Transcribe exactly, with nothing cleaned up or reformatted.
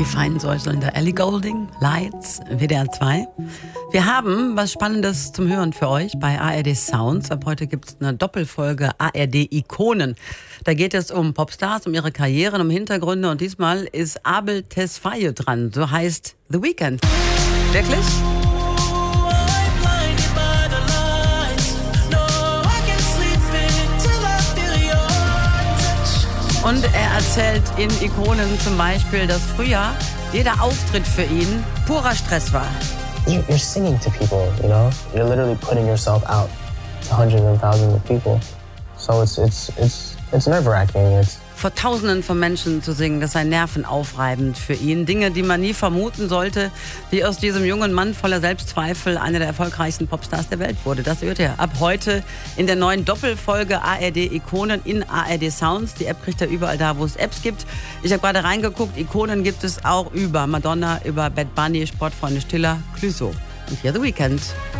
Die feinen Säuseln der Ellie Goulding, Lights, W D R zwei. Wir haben was Spannendes zum Hören für euch bei A R D Sounds. Ab heute gibt es eine Doppelfolge A R D Ikonen. Da geht es um Popstars, um ihre Karrieren, um Hintergründe. Und diesmal ist Abel Tesfaye dran. So heißt The Weeknd. Wirklich? Und er erzählt in Ikonen zum Beispiel, dass früher jeder Auftritt für ihn purer Stress war. You're singing to people, you know? You're literally putting yourself out to hundreds and thousands of people. So it's it's it's it's nerve-wracking. It's Vor Tausenden von Menschen zu singen, das sei nervenaufreibend für ihn. Dinge, die man nie vermuten sollte, wie aus diesem jungen Mann voller Selbstzweifel einer der erfolgreichsten Popstars der Welt wurde. Das hört ihr ab heute in der neuen Doppelfolge A R D Ikonen in A R D Sounds. Die App kriegt ihr überall da, wo es Apps gibt. Ich habe gerade reingeguckt, Ikonen gibt es auch über Madonna, über Bad Bunny, Sportfreunde Stiller, Clouseau. Und hier The Weeknd.